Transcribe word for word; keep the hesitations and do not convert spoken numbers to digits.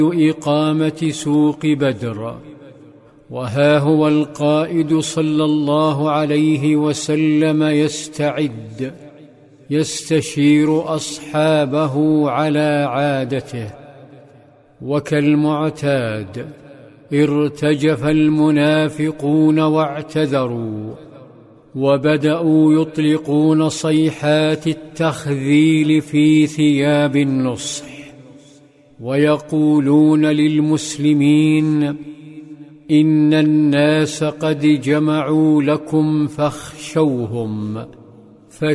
إقامة سوق بدر، وها هو القائد صلى الله عليه وسلم يستعد يستشير أصحابه على عادته، وكالمعتاد ارتجف المنافقون واعتذروا، وبدأوا يطلقون صيحات التخذيل في ثياب النصح، ويقولون للمسلمين: إن الناس قد جمعوا لكم فاخشوهم،